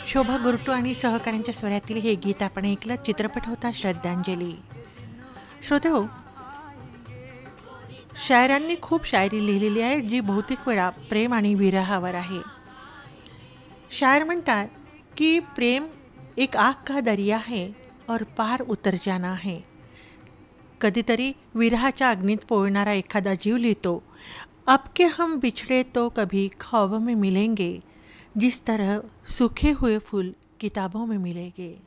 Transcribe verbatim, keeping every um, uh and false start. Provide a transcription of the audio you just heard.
शोभा गुरटू आणि सहकाऱ्यांच्या स्वरातील हे गीत आपण ऐकलं. चित्रपट होता श्रद्धांजली. श्रोतेहो, शायरांनी खूप शायरी लिहिलेली आहे जी बहुतेक वेळा प्रेम आणि विरहावर आहे. शायर म्हणतात की प्रेम एक आग का दरिया है और पार उतर जाना है. कधीतरी विरहाच्या अग्नीत पोळणारा एखादा जीव लिहितो, अब के हम बिछड़े तो कभी ख्वाबों में मिलेंगे, जिस तरह सूखे हुए फूल किताबों में मिलेंगे.